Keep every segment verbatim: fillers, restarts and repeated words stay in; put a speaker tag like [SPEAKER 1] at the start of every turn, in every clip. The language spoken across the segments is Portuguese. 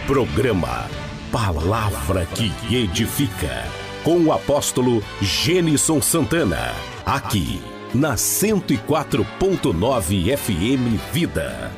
[SPEAKER 1] Programa Palavra que Edifica, com o apóstolo Gênison Santana, aqui na cento e quatro ponto nove F M Vida.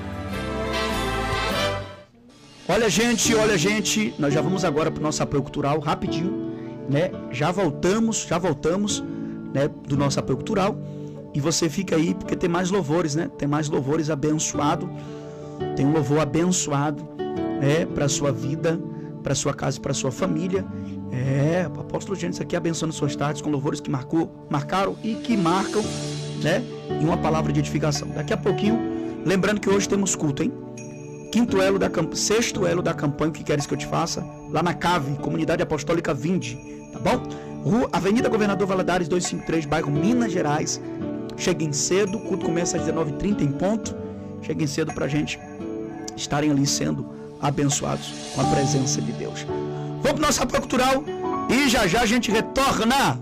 [SPEAKER 2] Olha, gente, olha, gente, nós já vamos agora para o nosso apoio cultural, rapidinho, né? Já voltamos, já voltamos, né, do nosso apoio cultural. E você fica aí, porque tem mais louvores, né? Tem mais louvores abençoado. Tem um louvor abençoado, né, para a sua vida, para a sua casa e para a sua família. É, o apóstolo Gênesis aqui abençoando suas tardes com louvores que marcou, marcaram e que marcam, né? E uma palavra de edificação. Daqui a pouquinho, lembrando que hoje temos culto, hein? Quinto elo da campanha, sexto elo da campanha, o que queres que eu te faça? Lá na Cave, Comunidade Apostólica Vinde, tá bom? Rua, Avenida Governador Valadares duzentos e cinquenta e três, bairro Minas Gerais. Cheguem cedo, o culto começa às dezenove e trinta em ponto. Cheguem cedo pra gente estarem ali sendo abençoados com a presença de Deus. Vamos pro nosso apoio cultural e já já a gente retorna.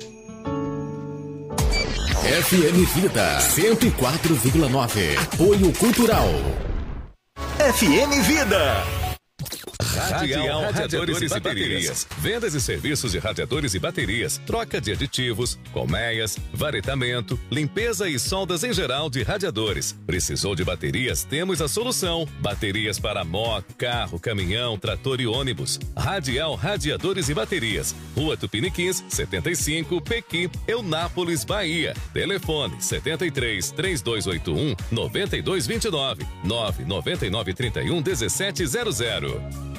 [SPEAKER 1] F M Vida cento e quatro vírgula nove. Apoio Cultural. F M Vida.
[SPEAKER 3] Radial Radiadores e Baterias. Vendas e serviços de radiadores e baterias, troca de aditivos, colmeias, varetamento, limpeza e soldas em geral de radiadores. Precisou de baterias? Temos a solução. Baterias para moto, carro, caminhão, trator e ônibus. Radial Radiadores e Baterias. Rua Tupiniquins, setenta e cinco, Pequi, Eunápolis, Bahia. Telefone setenta e três, três dois oito um, nove dois dois nove, nove nove nove, três um, um sete zero zero.